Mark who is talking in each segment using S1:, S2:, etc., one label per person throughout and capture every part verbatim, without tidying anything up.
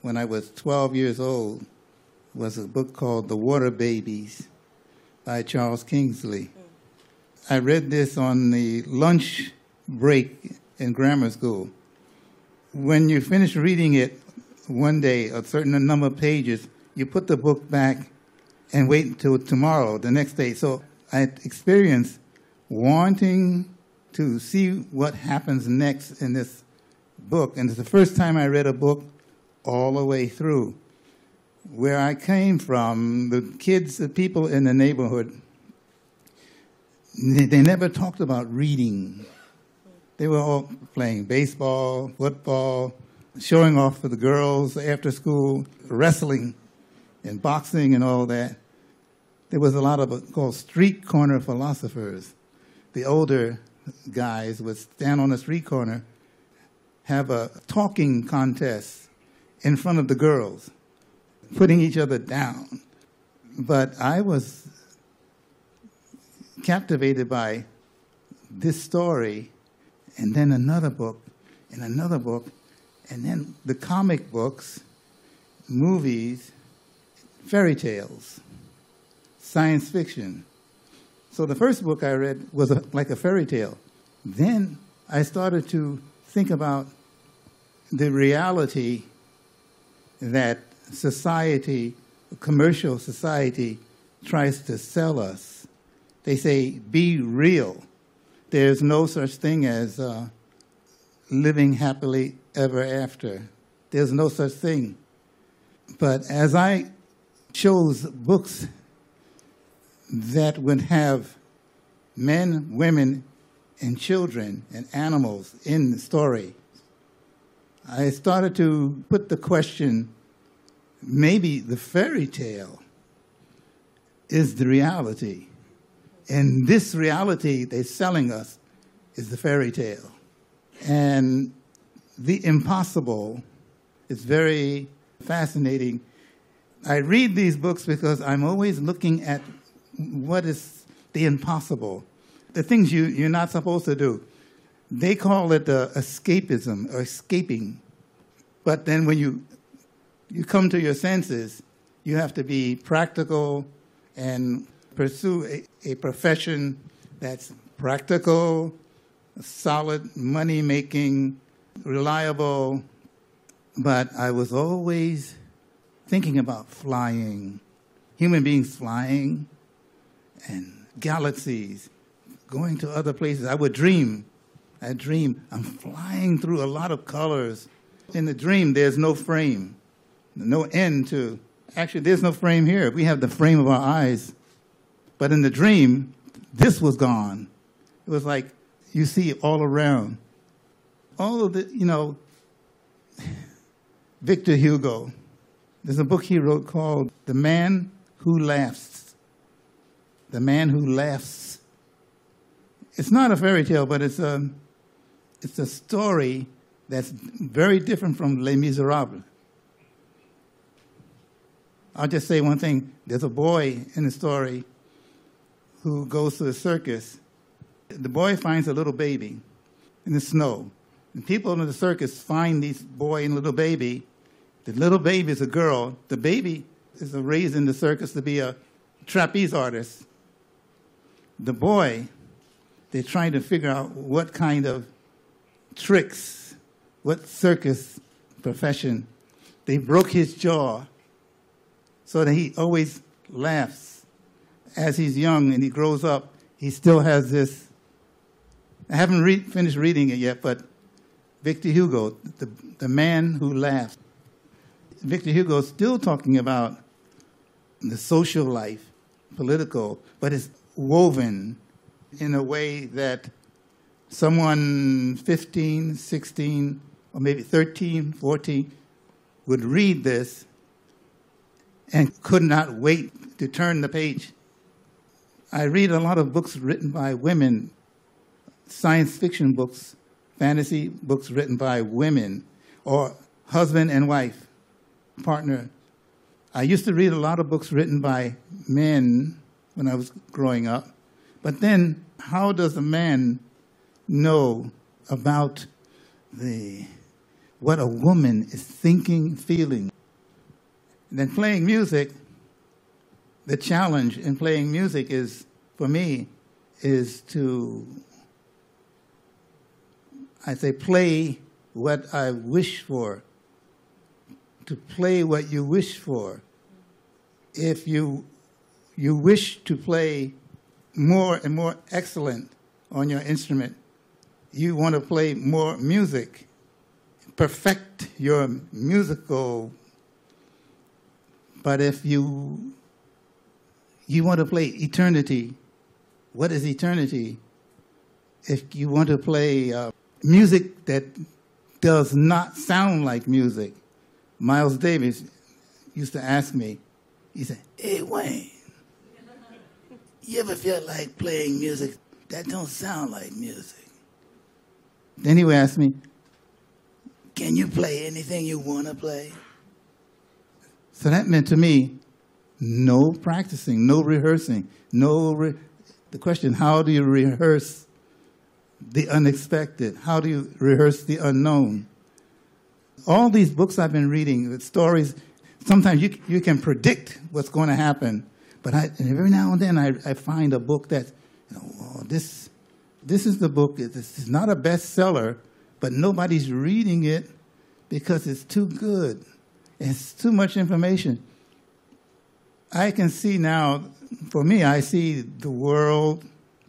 S1: when I was twelve years old was a book called The Water Babies by Charles Kingsley. I read this on the lunch break in grammar school. When you finish reading it one day, a certain number of pages, you put the book back and wait until tomorrow, the next day. So I experienced wanting to see what happens next in this book. And it's the first time I read a book all the way through. Where I came from, the kids, the people in the neighborhood, they, they never talked about reading. They were all playing baseball, football, showing off for the girls after school, wrestling and boxing and all that. There was a lot of what called street corner philosophers. The older guys would stand on a street corner, have a talking contest in front of the girls, putting each other down. But I was captivated by this story, and then another book, and another book, and then the comic books, movies, fairy tales, science fiction. So the first book I read was a, like a fairy tale. Then I started to think about the reality that society, commercial society, tries to sell us. They say, be real. There's no such thing as uh, living happily ever after. There's no such thing. But as I chose books that would have men, women, and children and animals in the story, I started to put the question, maybe the fairy tale is the reality. And this reality they're selling us is the fairy tale. And the impossible is very fascinating. I read these books because I'm always looking at what is the impossible, the things you, you're not supposed to do. They call it uh, escapism or escaping. But then when you, you come to your senses, you have to be practical and pursue a, a profession that's practical, solid, money-making, reliable. But I was always thinking about flying, human beings flying, and galaxies, going to other places. I would dream. I dream I'm flying through a lot of colors. In the dream, there's no frame, no end to. Actually, there's no frame here. We have the frame of our eyes. But in the dream, this was gone. It was like you see it all around. All of the, you know, Victor Hugo, there's a book he wrote called The Man Who Laughs. The Man Who Laughs. It's not a fairy tale, but it's a, it's a story that's very different from Les Miserables. I'll just say one thing. There's a boy in the story who goes to the circus. The boy finds a little baby in the snow. And people in the circus find this boy and little baby. The little baby is a girl. The baby is raised in the circus to be a trapeze artist. The boy, they're trying to figure out what kind of tricks, what circus profession. They broke his jaw so that he always laughs. As he's young and he grows up, he still has this. I haven't re finished reading it yet, but Victor Hugo, the, the Man Who Laughs. Victor Hugo is still talking about the social life, political, but it's woven in a way that someone fifteen, sixteen, or maybe thirteen, fourteen would read this and could not wait to turn the page. I read a lot of books written by women, science fiction books, fantasy books written by women, or husband and wife, partner. I used to read a lot of books written by men when I was growing up. But then, how does a man know about the what a woman is thinking, feeling? And then playing music, the challenge in playing music is, for me, is to, I say, play what I wish for, to play what you wish for. If you, you wish to play more and more excellent on your instrument, you want to play more music, perfect your musical. But if you, you want to play eternity, what is eternity? If you want to play uh, music that does not sound like music, Miles Davis used to ask me, he said, "Hey, Wayne, you ever feel like playing music that don't sound like music?" Then he would ask me, "Can you play anything you want to play?" So that meant to me, no practicing, no rehearsing, no. Re the question, how do you rehearse the unexpected? How do you rehearse the unknown? All these books I've been reading, the stories, sometimes you, you can predict what's going to happen. But I, every now and then I, I find a book that, you know, oh, this, this is the book. This is not a bestseller, but nobody's reading it because it's too good. It's too much information. I can see now, for me, I see the world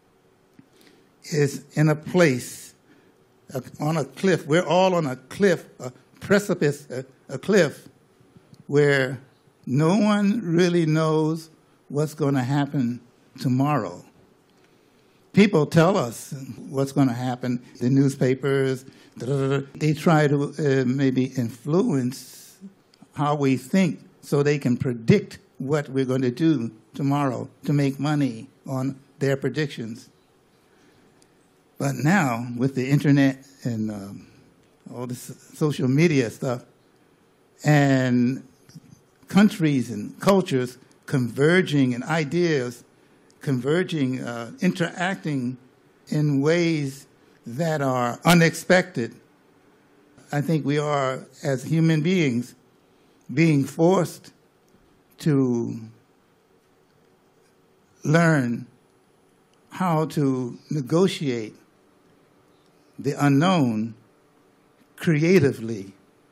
S1: is in a place, uh, on a cliff. We're all on a cliff, a precipice, a, a cliff, where no one really knows what's going to happen tomorrow. People tell us what's going to happen. The newspapers, da, da, da, they try to uh, maybe influence how we think so they can predict what we're going to do tomorrow to make money on their predictions. But now, with the internet and um, all this social media stuff, and countries and cultures converging and ideas converging, uh, interacting in ways that are unexpected, I think we are, as human beings, being forced to learn how to negotiate the unknown creatively.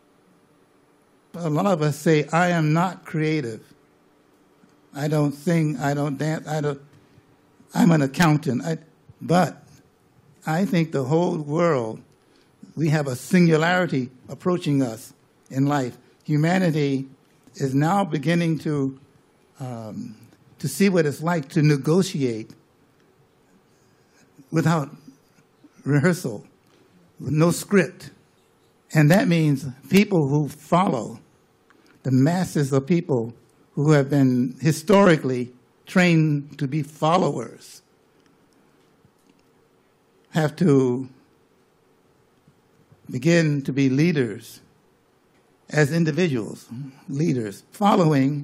S1: A lot of us say, "I am not creative. I don't sing, I don't dance, I don't, I'm an accountant." I, but I think the whole world, we have a singularity approaching us in life. Humanity is now beginning to, um, to see what it's like to negotiate without rehearsal, with no script. And that means people who follow, the masses of people who have been historically trained to be followers, have to begin to be leaders as individuals, leaders. Following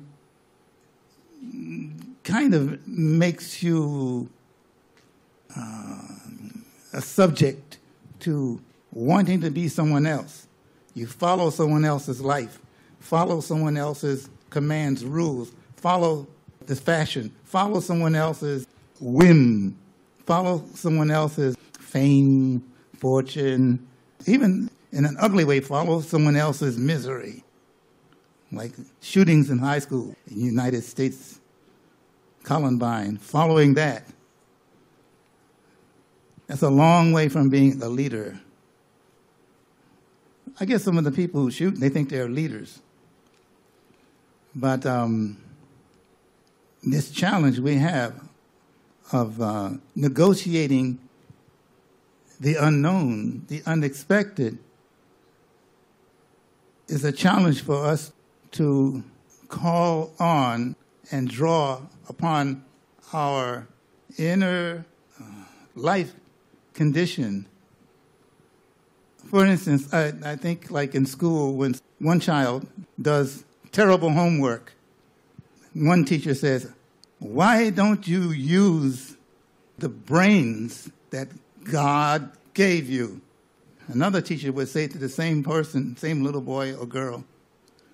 S1: kind of makes you uh, a subject to wanting to be someone else. You follow someone else's life, follow someone else's commands, rules, follow the fashion, follow someone else's whim, follow someone else's fame, fortune, even in an ugly way, follow someone else's misery, like shootings in high school in the United States, Columbine, following that. That's a long way from being a leader. I guess some of the people who shoot, they think they're leaders. But um, this challenge we have of uh, negotiating the unknown, the unexpected, is a challenge for us to call on and draw upon our inner uh, life condition. For instance, I, I think like in school, when one child does terrible homework, one teacher says, "Why don't you use the brains that God gave you?" Another teacher would say to the same person, same little boy or girl,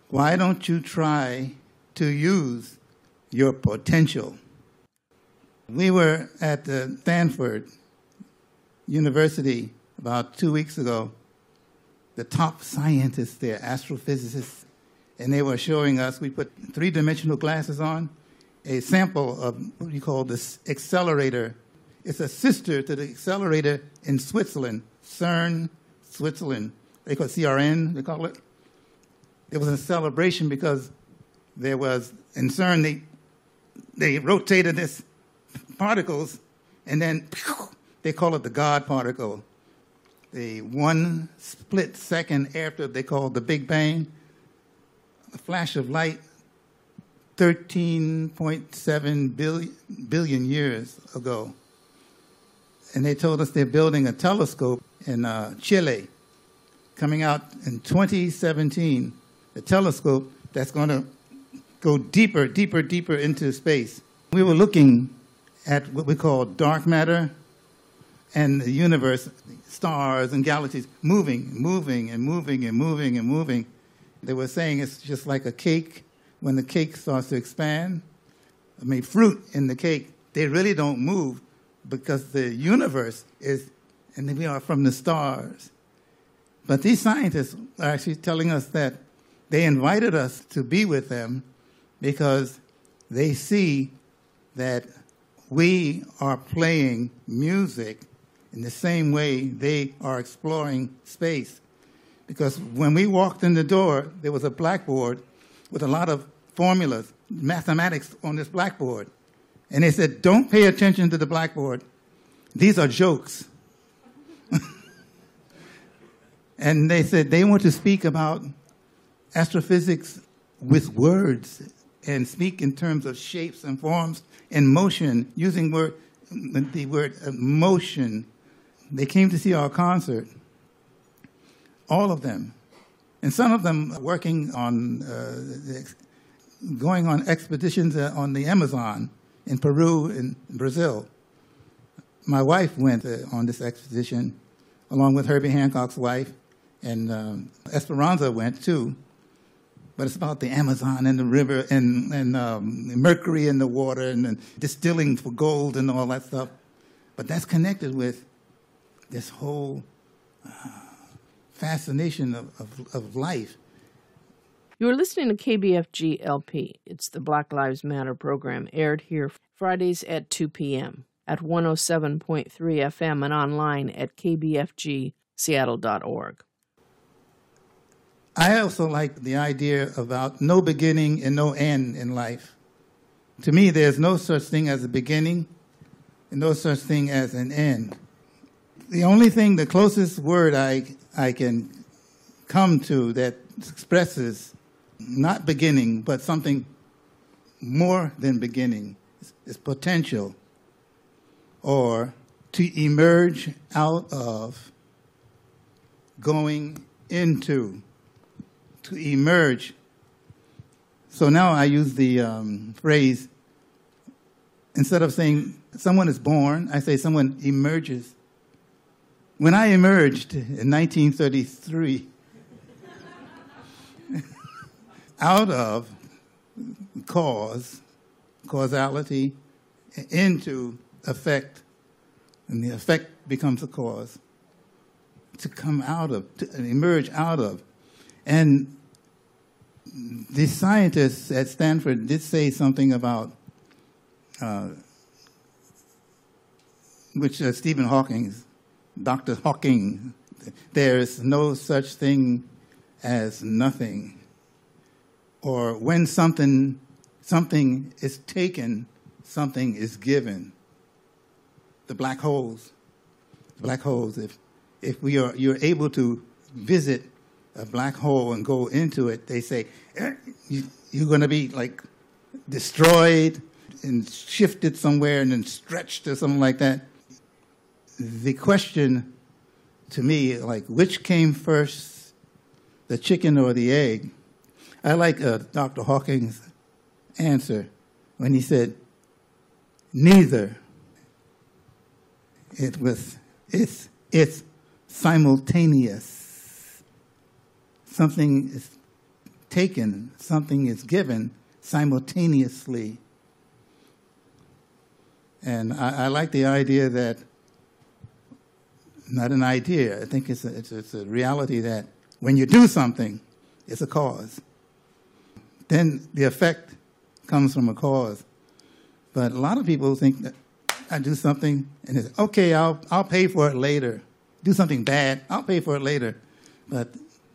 S1: why don't you try to use your potential? We were at the Stanford University about two weeks ago, the top scientists there, astrophysicists, and they were showing us, we put three-dimensional glasses on, a sample of what we call this accelerator. It's a sister to the accelerator in Switzerland, CERN, Switzerland. They call it C R N, they call it. It was a celebration because there was, in CERN, they, they rotated this particles, and then they call it the God particle. The one split second after they call the Big Bang, a flash of light, thirteen point seven billion, billion years ago. And they told us they're building a telescope in uh, Chile, coming out in twenty seventeen, a telescope that's going to go deeper, deeper, deeper into space. We were looking at what we call dark matter and the universe, stars and galaxies, moving, moving, and moving, and moving, and moving. They were saying it's just like a cake. When the cake starts to expand, I mean, fruit in the cake, they really don't move because the universe is, and we are from the stars. But these scientists are actually telling us that they invited us to be with them because they see that we are playing music in the same way they are exploring space. Because when we walked in the door, there was a blackboard with a lot of formulas, mathematics on this blackboard. And they said, don't pay attention to the blackboard. These are jokes. And they said they want to speak about astrophysics with words and speak in terms of shapes and forms and motion, using word, the word motion. They came to see our concert, all of them. And some of them working on, uh, going on expeditions on the Amazon in Peru and Brazil. My wife went uh, on this expedition along with Herbie Hancock's wife, and um, Esperanza went too. But it's about the Amazon and the river and, and um, mercury in the water and, and distilling for gold and all that stuff. But that's connected with this whole uh, fascination of, of, of life.
S2: You are listening to K B F G L P. It's the Black Lives Matter program, aired here Fridays at two p.m. at one oh seven point three F M and online at k b f g seattle dot org.
S1: I also like the idea about no beginning and no end in life. To me, there's no such thing as a beginning and no such thing as an end. The only thing, the closest word I, I can come to that expresses not beginning, but something more than beginning, is, is potential, or to emerge out of, going into, to emerge. So now I use the um, phrase, instead of saying someone is born, I say someone emerges. When I emerged in nineteen thirty-three, out of cause, causality, into effect, and the effect becomes a cause, to come out of, to emerge out of. And the scientists at Stanford did say something about, uh, which uh, Stephen Hawking, Doctor Hawking, there is no such thing as nothing. Or when something, something is taken, something is given. The black holes, the black holes, if, if we are, you're able to visit a black hole and go into it, they say, eh, you, you're going to be like destroyed and shifted somewhere and then stretched or something like that. The question to me, like, which came first, the chicken or the egg? I like uh, Doctor Hawking's answer when he said, neither. It was, it's, it's simultaneous. Something is taken, something is given simultaneously. And I, I like the idea that, not an idea, I think it's a, it's, it's a reality that when you do something, it's a cause. Then the effect comes from a cause. But a lot of people think that I do something and it's, okay, I'll, I'll pay for it later. Do something bad, I'll pay for it later. But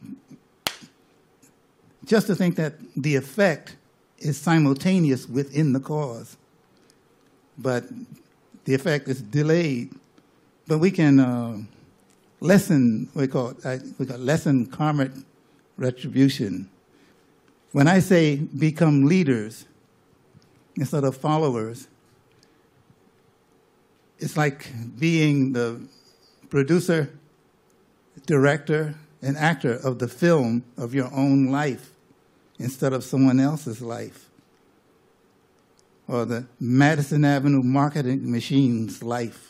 S1: just to think that the effect is simultaneous within the cause, but the effect is delayed. But we can uh, lessen, we call it, uh, we call it lessen karmic retribution. When I say become leaders instead of followers, it's like being the producer, director, and actor of the film of your own life instead of someone else's life, or the Madison Avenue marketing machine's life,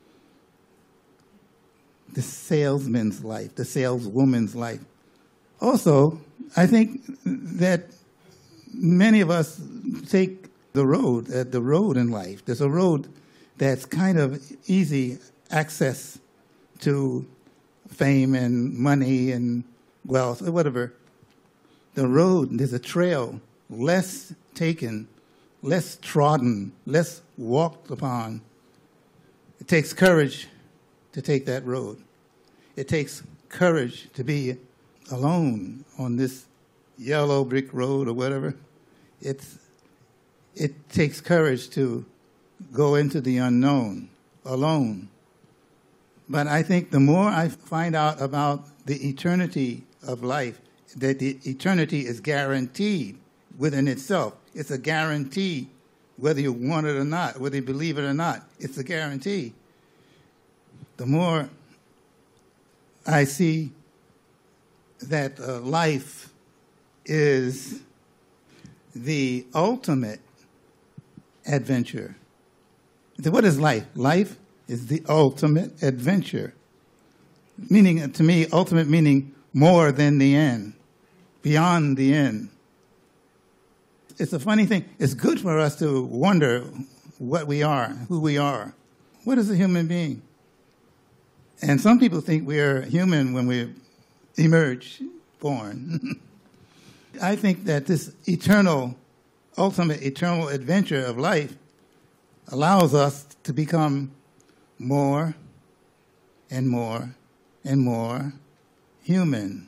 S1: the salesman's life, the saleswoman's life. Also, I think that many of us take the road, uh, the road in life. There's a road that's kind of easy access to fame and money and wealth or whatever. The road, there's a trail less taken, less trodden, less walked upon. It takes courage to take that road. It takes courage to be alone on this yellow brick road or whatever. It's, it takes courage to go into the unknown alone. But I think the more I find out about the eternity of life, that the eternity is guaranteed within itself. It's a guarantee, whether you want it or not, whether you believe it or not. It's a guarantee. The more I see that uh, life is the ultimate adventure. What is life? Life is the ultimate adventure. Meaning, to me, ultimate meaning more than the end, beyond the end. It's a funny thing. It's good for us to wonder what we are, who we are. What is a human being? And some people think we are human when we emerge, born. I think that this eternal, ultimate eternal adventure of life allows us to become more and more and more human.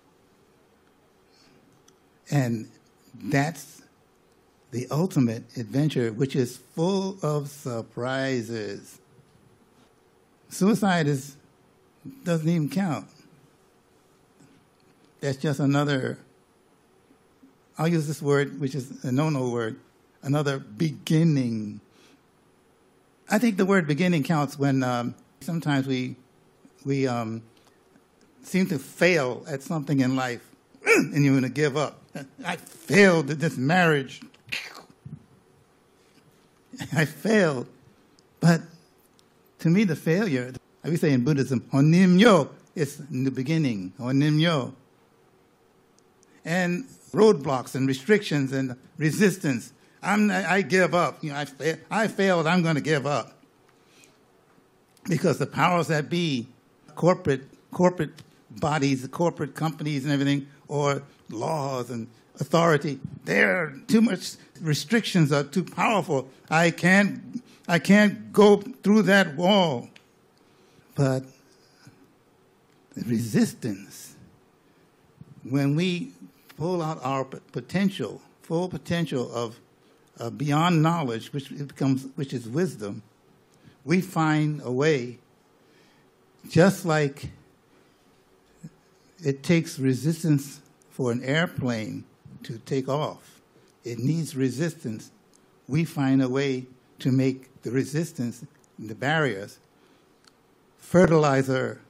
S1: And that's the ultimate adventure, which is full of surprises. Suicide is, doesn't even count. That's just another, I'll use this word, which is a no-no word, another beginning. I think the word beginning counts when um, sometimes we, we um, seem to fail at something in life, and you're going to give up. I failed at this marriage. I failed. But to me, the failure, we say in Buddhism, honimyo, it's in the beginning, honimyo. And roadblocks and restrictions and resistance. I'm, I give up. You know, I, fa- I failed, I'm going to give up. Because the powers that be, corporate, corporate bodies, corporate companies and everything, or laws and authority, they're too much, restrictions are too powerful. I can't, I can't go through that wall. But the resistance, when we pull out our potential, full potential of uh, beyond knowledge, which becomes, which is wisdom, we find a way, just like it takes resistance for an airplane to take off. It needs resistance. We find a way to make the resistance, the barriers, fertilizer.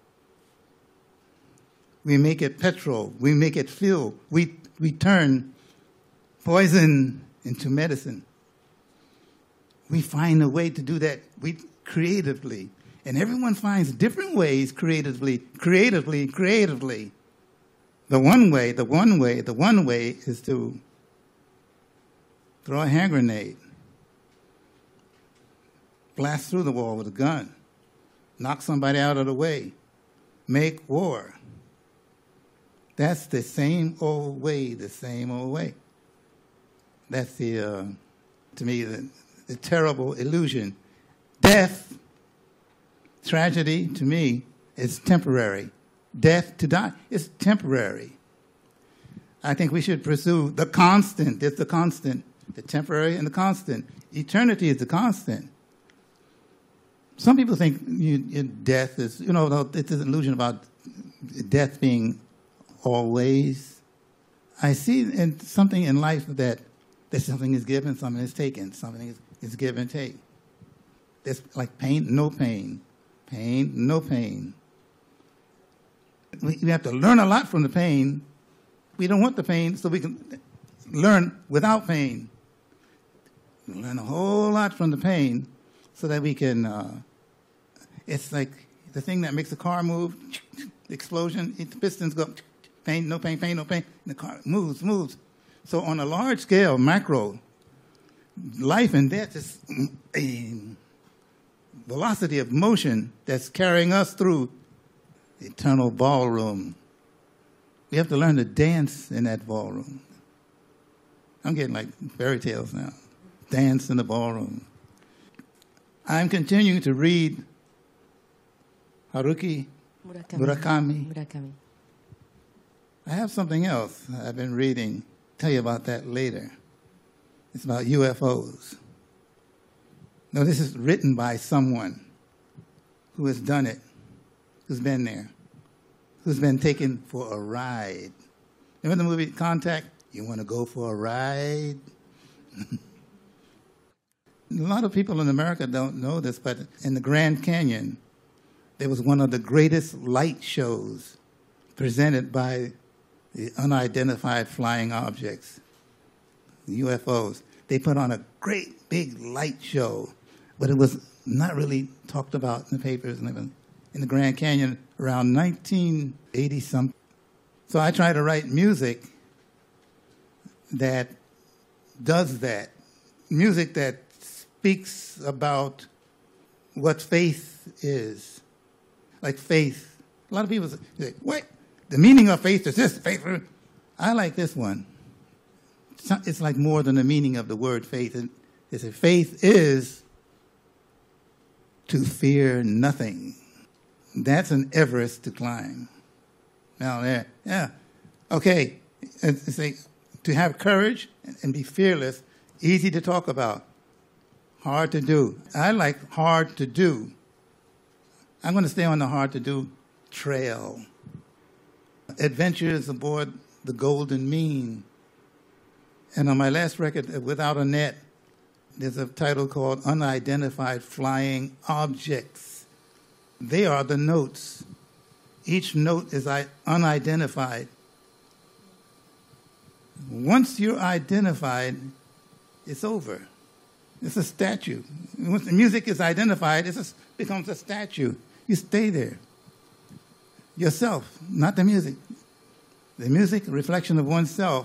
S1: We make it petrol. We make it fuel. We, we turn poison into medicine. We find a way to do that we creatively. And everyone finds different ways creatively, creatively, creatively. The one way, the one way, the one way is to throw a hand grenade, blast through the wall with a gun, knock somebody out of the way, make war. That's the same old way, the same old way. That's the, uh, to me, the, the terrible illusion. Death, tragedy, to me, is temporary. Death, to die, is temporary. I think we should pursue the constant. It's the constant, the temporary and the constant. Eternity is the constant. Some people think you, you, death is, you know, it's an illusion about death being always. I see in something in life that, that something is given, something is taken, something is, is give and take. There's like pain, no pain. Pain, no pain. We, we have to learn a lot from the pain. We don't want the pain, so we can learn without pain. We learn a whole lot from the pain so that we can, uh, it's like the thing that makes a car move, the explosion, the pistons go, pain, no pain, pain, no pain, and the car moves, moves. So on a large scale, macro, life and death is a velocity of motion that's carrying us through the eternal ballroom. We have to learn to dance in that ballroom. I'm getting like fairy tales now. Dance in the ballroom. I'm continuing to read Haruki Murakami. Murakami. Murakami. I have something else I've been reading. Tell you about that later. It's about U F Os. No, this is written by someone who has done it, who's been there, who's been taken for a ride. Remember the movie Contact? You want to go for a ride? A lot of people in America don't know this, but in the Grand Canyon, there was one of the greatest light shows presented by the unidentified flying objects, the U F Os. They put on a great big light show, but it was not really talked about in the papers in the Grand Canyon around nineteen eighty something. So I try to write music that does that, music that speaks about what faith is. Like faith. A lot of people say, what? The meaning of faith is this, faith. I like this one. It's like more than the meaning of the word faith. It's a faith is to fear nothing. That's an Everest to climb. Now there, yeah. Okay, it's like to have courage and be fearless, easy to talk about, hard to do. I like hard to do. I'm going to stay on the hard to do trail. Adventures aboard the Golden Mean. And on my last record, Without a Net, there's a title called Unidentified Flying Objects. They are the notes. Each note is unidentified. Once you're identified, it's over. It's a statue. Once the music is identified, it becomes a statue. You stay there. Yourself, not the music. The music, a reflection of oneself.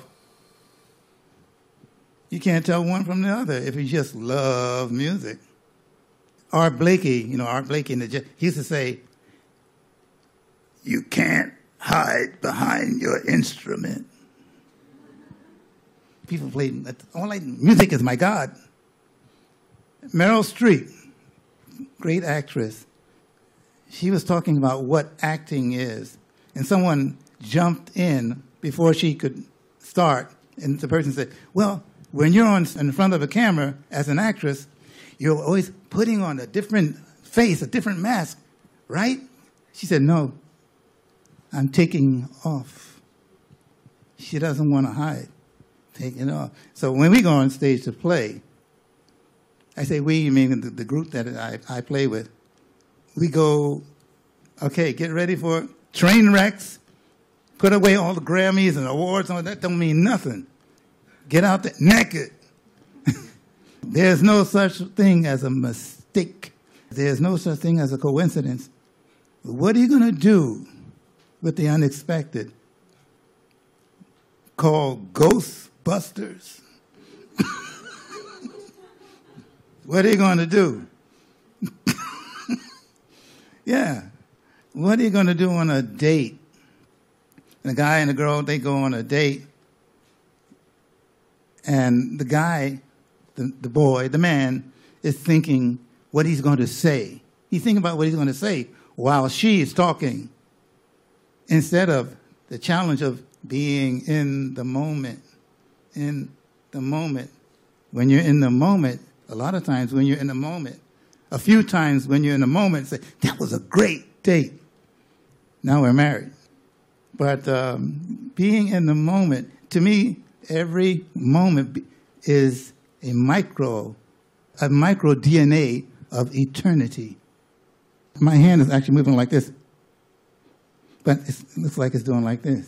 S1: You can't tell one from the other if you just love music. Art Blakey, you know, Art Blakey, in the, he used to say, you can't hide behind your instrument. People play, all like, music is my God. Meryl Streep, great actress, she was talking about what acting is. And someone jumped in before she could start. And the person said, well, when you're on in front of a camera as an actress, you're always putting on a different face, a different mask, right? She said, no, I'm taking off. She doesn't want to hide, taking off. So when we go on stage to play, I say we, meaning the, the group that I, I play with, we go, okay, get ready for train wrecks, put away all the Grammys and awards, and all that don't mean nothing. Get out there naked. There's no such thing as a mistake. There's no such thing as a coincidence. What are you going to do with the unexpected? called Ghostbusters. What are you going to do? Yeah. What are you going to do on a date? And a guy and a girl, they go on a date. And the guy, the, the boy, the man, is thinking what he's going to say. He's thinking about what he's going to say while she is talking, instead of the challenge of being in the moment. In the moment. When you're in the moment, a lot of times when you're in the moment, a few times when you're in the moment, say, that was a great date. Now we're married. But um, being in the moment, to me, every moment is a micro, a micro D N A of eternity. My hand is actually moving like this, but it's, it looks like it's doing like this.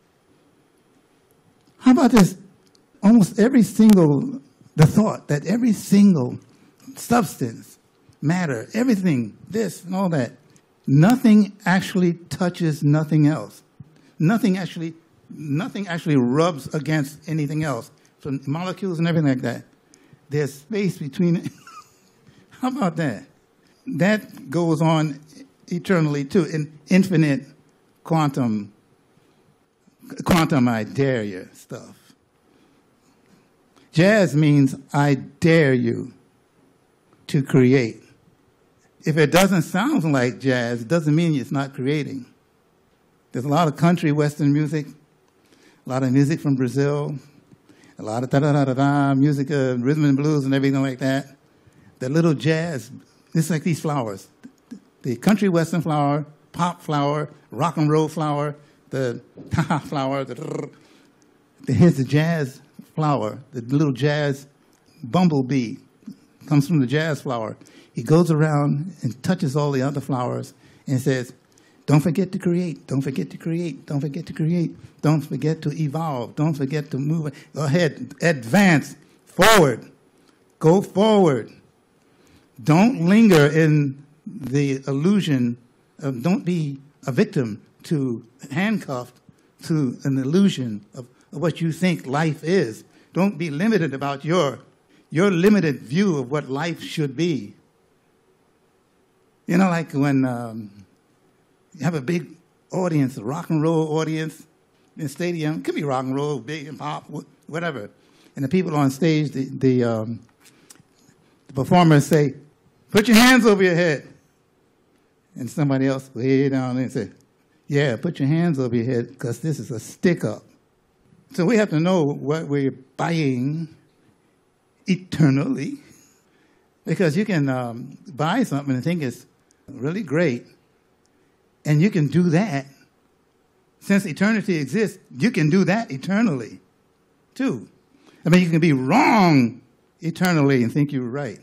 S1: How about this? Almost every single, the thought that every single substance, matter, everything, this and all that, nothing actually touches nothing else. Nothing actually, nothing actually rubs against anything else. So molecules and everything like that. There's space between it. How about that? That goes on eternally too, in infinite quantum, quantum I dare you stuff. Jazz means I dare you to create. If it doesn't sound like jazz, it doesn't mean it's not creating. There's a lot of country western music, a lot of music from Brazil, a lot of da-da-da-da-da, music, uh, rhythm and blues and everything like that. The little jazz, it's like these flowers. The country western flower, pop flower, rock and roll flower, the ha-ha flower, the, the here's the jazz flower, the little jazz bumblebee comes from the jazz flower. He goes around and touches all the other flowers and says, don't forget to create, don't forget to create, don't forget to create, don't forget to evolve, don't forget to move. Go ahead, advance, forward, go forward. Don't linger in the illusion of, don't be a victim to, handcuffed to an illusion of, of what you think life is. Don't be limited about your, your limited view of what life should be. You know, like when um, you have a big audience, a rock and roll audience in a stadium, it could be rock and roll, big and pop, whatever. And the people on stage, the, the, um, the performers say, put your hands over your head. And somebody else way down there say, yeah, put your hands over your head because this is a stick-up. So we have to know what we're buying eternally, because you can um, buy something and think it's really great, and you can do that. Since eternity exists, you can do that eternally, too. I mean, you can be wrong eternally and think you're right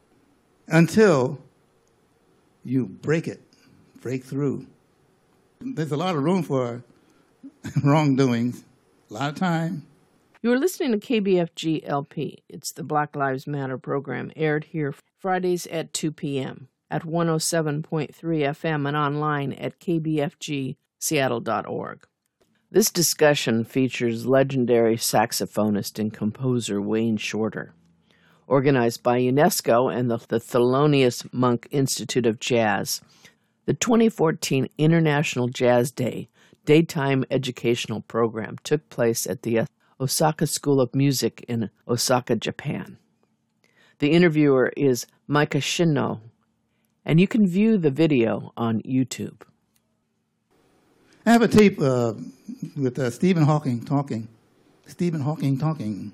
S1: until you break it, break through. There's a lot of room for wrongdoings, a lot of time.
S2: You are listening to K B F G L P. It's the Black Lives Matter program, aired here Fridays at two p.m. at one oh seven point three F M and online at k b f g seattle dot org. This discussion features legendary saxophonist and composer Wayne Shorter. Organized by UNESCO and the, the Thelonious Monk Institute of Jazz, the twenty fourteen International Jazz Day daytime educational program took place at the Osaka School of Music in Osaka, Japan. The interviewer is Micah Shinno, and you can view the video on YouTube.
S1: I have a tape uh, with uh, Stephen Hawking talking. Stephen Hawking talking.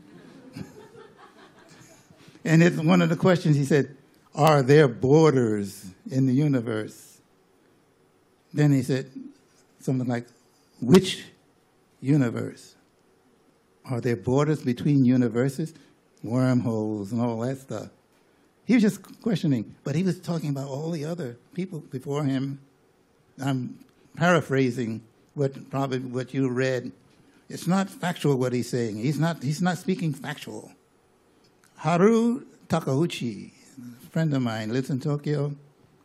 S1: And it's one of the questions he said, are there borders in the universe? Then he said something like, which universe? Are there borders between universes? Wormholes and all that stuff. He was just questioning, but he was talking about all the other people before him. I'm paraphrasing what probably what you read. It's not factual what he's saying. He's not he's not speaking factual. Haru Takeuchi, a friend of mine, lives in Tokyo.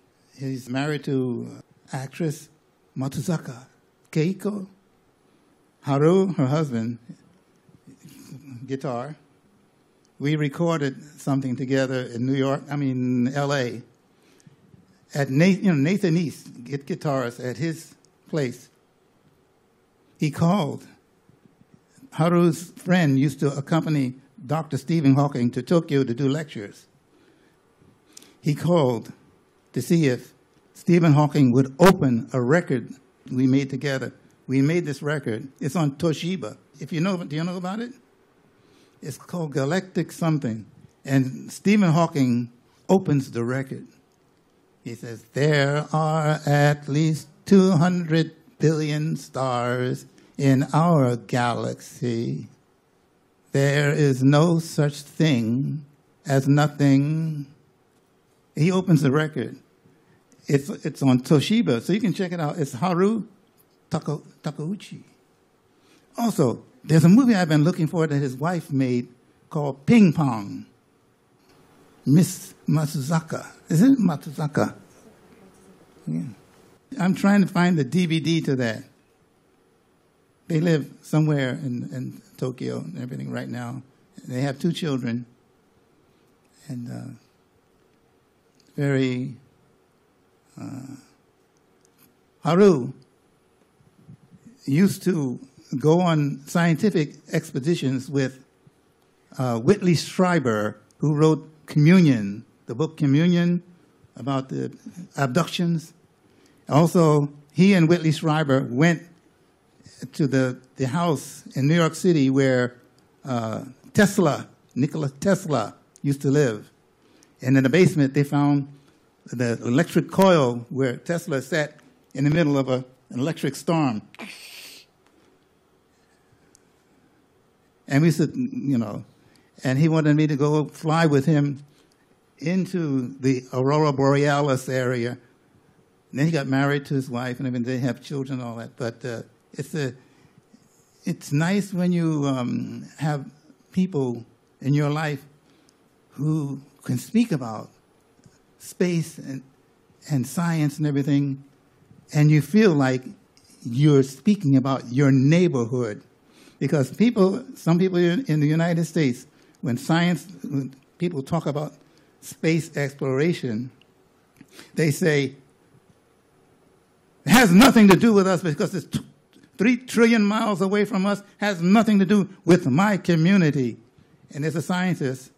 S1: He's married to actress Matsuzaka Keiko. Haru, her husband, guitar. We recorded something together in New York, I mean L A At Nathan, you know, Nathan East, get guitarist at his place. He called. Haru's friend used to accompany Doctor Stephen Hawking to Tokyo to do lectures. He called to see if Stephen Hawking would open a record we made together. We made this record. It's on Toshiba. If you know, do you know about it? It's called Galactic something. And Stephen Hawking opens the record. He says, there are at least two hundred billion stars in our galaxy. There is no such thing as nothing. He opens the record. It's, it's on Toshiba, so you can check it out. It's Haru Taka, Takeuchi. Also, there's a movie I've been looking for that his wife made called Ping Pong. Miss Matsuzaka. Is it Matsuzaka? Yeah. I'm trying to find the D V D to that. They live somewhere in, in Tokyo and everything right now. They have two children. And uh, very... Uh, Haru used to go on scientific expeditions with uh, Whitley Strieber, who wrote Communion, the book Communion, about the abductions. Also, he and Whitley Strieber went to the, the house in New York City where uh, Tesla, Nikola Tesla, used to live. And in the basement, they found the electric coil where Tesla sat in the middle of a, an electric storm. And we said, you know, and he wanted me to go fly with him into the Aurora Borealis area. And then he got married to his wife, and I mean, they have children and all that. But uh, it's a, it's nice when you um, have people in your life who can speak about space and, and science and everything, and you feel like you're speaking about your neighborhood. Because people, some people in, in the United States, when science, when people talk about space exploration, they say, it has nothing to do with us because it's t- three trillion miles away from us, has nothing to do with my community. And there's a scientist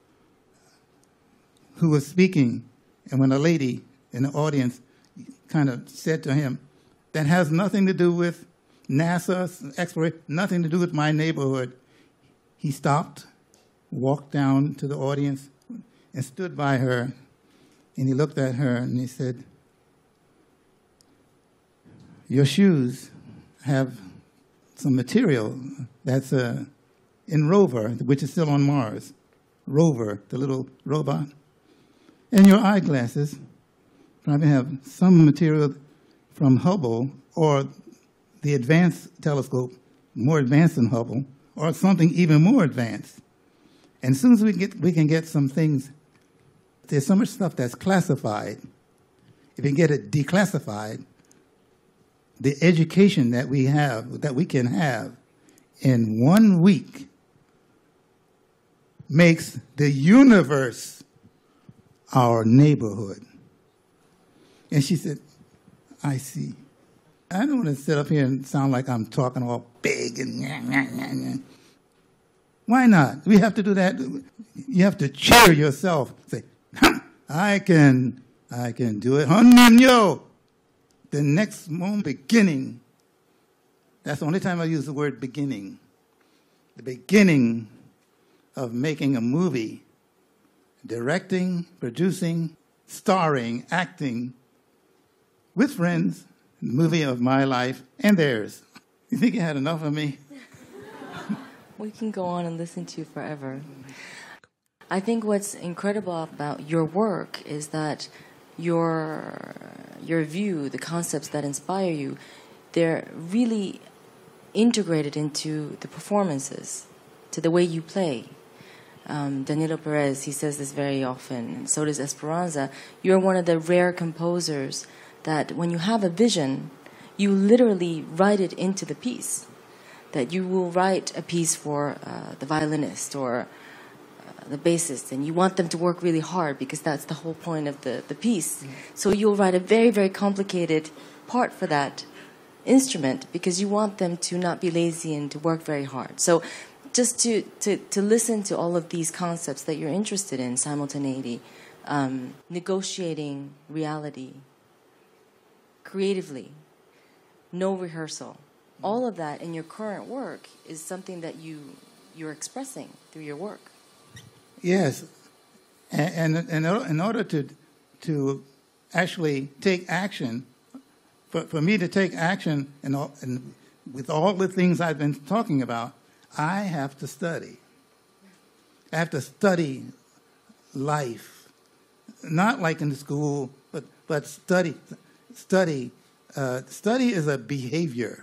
S1: who was speaking, and when a lady in the audience kind of said to him, that has nothing to do with NASA exploration, nothing to do with my neighborhood, he stopped, walked down to the audience, and stood by her, and he looked at her, and he said, your shoes have some material that's uh, in Rover, which is still on Mars. Rover, the little robot. And your eyeglasses probably have some material from Hubble or the advanced telescope, more advanced than Hubble, or something even more advanced. And as soon as we get, we can get some things, there's so much stuff that's classified. If you can get it declassified, the education that we have, that we can have in one week makes the universe our neighborhood. And she said, I see. I don't want to sit up here and sound like I'm talking all big and nyah, nyah, nyah, nyah. Why not? We have to do that. You have to cheer yourself. Say, I can, I can do it. Yo. The next moment, beginning. That's the only time I use the word beginning. The beginning of making a movie, directing, producing, starring, acting, with friends, the movie of my life and theirs. You think you had enough of me?
S3: We can go on and listen to you forever. I think what's incredible about your work is that your your view, the concepts that inspire you, they're really integrated into the performances, to the way you play. Um, Danilo Perez, he says this very often, and so does Esperanza. You're one of the rare composers that when you have a vision, you literally write it into the piece. that you will write a piece for uh, the violinist or uh, the bassist, and you want them to work really hard because that's the whole point of the, the piece. Mm-hmm. So you'll write a very, very complicated part for that instrument because you want them to not be lazy and to work very hard. So just to, to, to listen to all of these concepts that you're interested in, simultaneity, um, negotiating reality creatively, no rehearsal. All of that in your current work is something that you, you're expressing through your work.
S1: Yes. And, and, and in order to, to actually take action, for, for me to take action and, all, and with all the things I've been talking about, I have to study. I have to study life. Not like in the school, but, but study. Study. Uh, study is a behavior.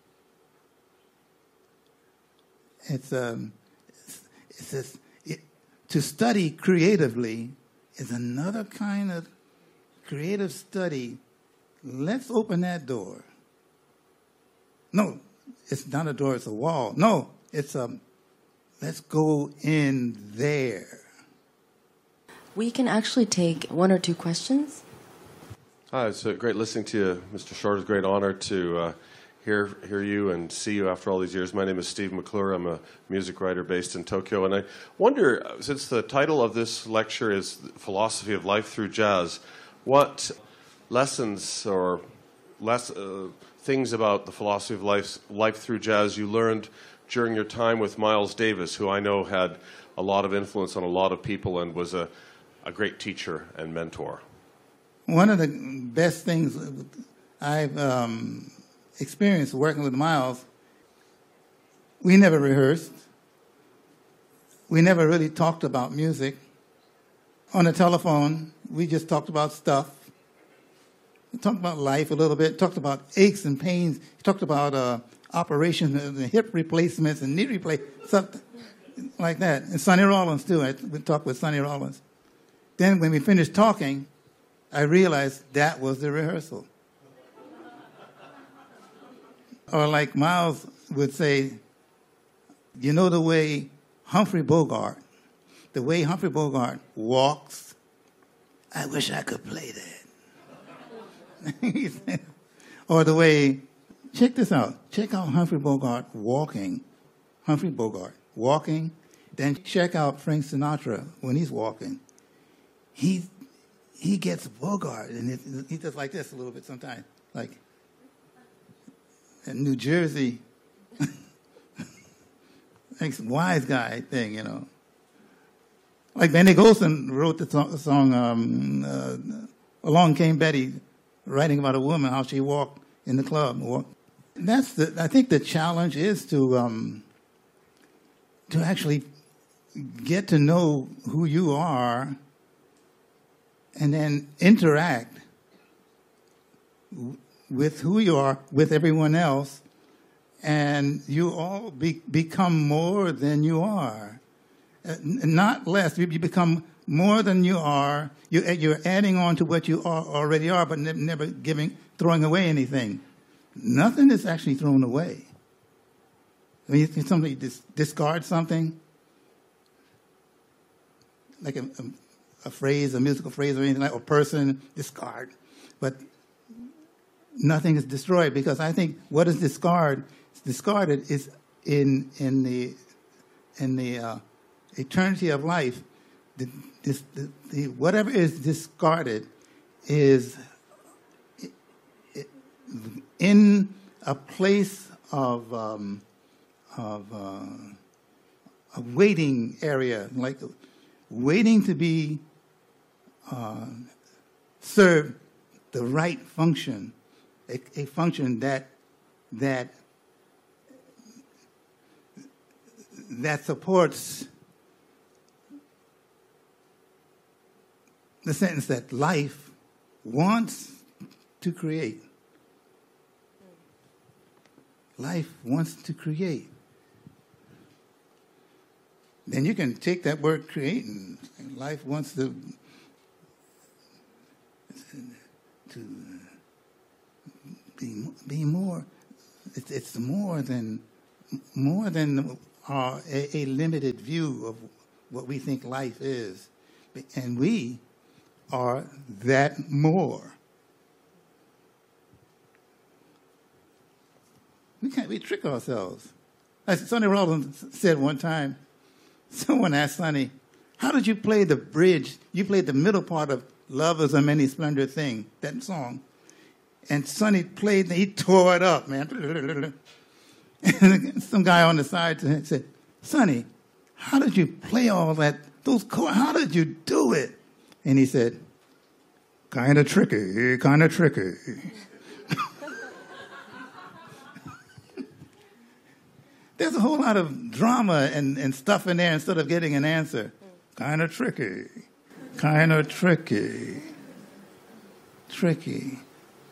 S1: It's um, it's, it's this, it, to study creatively is another kind of creative study. Let's open that door. No, it's not a door; it's a wall. No, it's um, let's go in there.
S3: We can actually take one or two questions.
S4: Hi, it's uh, great listening to you, Mister Short. It's a great honor to uh, hear hear you and see you after all these years. My name is Steve McClure. I'm a music writer based in Tokyo. And I wonder, since the title of this lecture is Philosophy of Life Through Jazz, what lessons or less, uh, things about the philosophy of life, life through jazz you learned during your time with Miles Davis, who I know had a lot of influence on a lot of people and was a, a great teacher and mentor?
S1: One of the best things I've um, experienced working with Miles, we never rehearsed. We never really talked about music. On the telephone, we just talked about stuff. We talked about life a little bit, talked about aches and pains, talked about uh, operations and hip replacements and knee replacements, stuff like that. And Sonny Rollins, too. I, we talked with Sonny Rollins. Then when we finished talking, I realized that was the rehearsal. Or like Miles would say, you know the way Humphrey Bogart, the way Humphrey Bogart walks, I wish I could play that. Or the way, check this out, check out Humphrey Bogart walking, Humphrey Bogart walking, then check out Frank Sinatra when he's walking. He's He gets Bogart, and it, he does like this a little bit sometimes, like a New Jersey, like wise guy thing, you know. Like Benny Golson wrote the song, the song um, uh, Along Came Betty, writing about a woman, how she walked in the club. That's the, I think the challenge is to um, to actually get to know who you are and then interact w- with who you are, with everyone else, and you all be, become more than you are. Uh, not less. You become more than you are. You, you're adding on to what you are, already are, but ne- never giving, throwing away anything. Nothing is actually thrown away. I mean, if somebody dis- discards something, like a, a a phrase, a musical phrase or anything like, or person, discard. But nothing is destroyed because I think what is discard, discarded is in in the in the uh, eternity of life. The, this, the, the, whatever is discarded is in a place of um, of uh, a waiting area, like waiting to be Uh, serve the right function, a, a function that that that supports the sentence that life wants to create. Life wants to create. Then you can take that word create and life wants to to be be more. It's, it's more than more than uh, a, a limited view of what we think life is. And we are that more. We can't, we trick ourselves. As Sonny Rollins said one time, someone asked Sonny, how did you play the bridge? You played the middle part of Love is a Many Splendid Thing, that song. And Sonny played, and he tore it up, man. And some guy on the side said, Sonny, how did you play all that, those chords, how did you do it? And he said, kind of tricky, kind of tricky. There's a whole lot of drama and, and stuff in there instead of getting an answer. Kind of tricky, kind of tricky, tricky.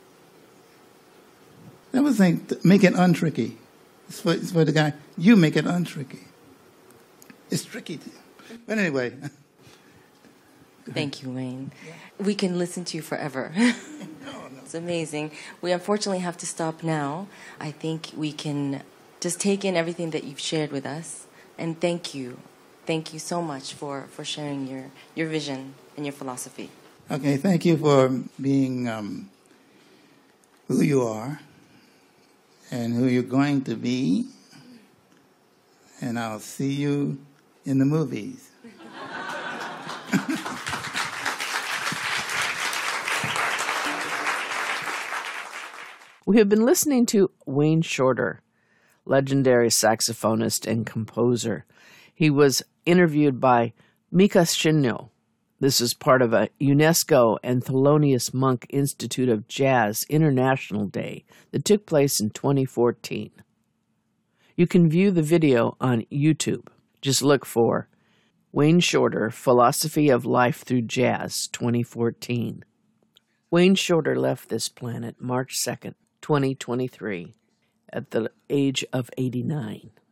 S1: That was like, make it untricky. It's for, it's for the guy, you make it untricky. It's tricky. But anyway.
S3: Thank you, Wayne. We can listen to you forever. It's amazing. We unfortunately have to stop now. I think we can just take in everything that you've shared with us. And thank you. Thank you so much for, for sharing your, your vision and your philosophy.
S1: Okay, thank you for being um, who you are and who you're going to be. And I'll see you in the movies.
S2: We have been listening to Wayne Shorter, legendary saxophonist and composer. He was interviewed by Mika Shinno. This is part of a UNESCO and Thelonious Monk Institute of Jazz International Day that took place in twenty fourteen. You can view the video on YouTube. Just look for Wayne Shorter, Philosophy of Life Through Jazz twenty fourteen. Wayne Shorter left this planet March second, twenty twenty-three, at the age of eighty-nine.